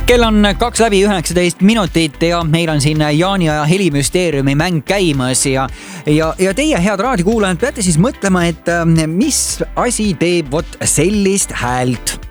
Kell on 2:19 ja meil on siin Jaani ja Helimüsteeriumi mäng käimas ja teie, head raadiokuulajad, peate siis mõtlema, et mis asi teeb vot sellist häält.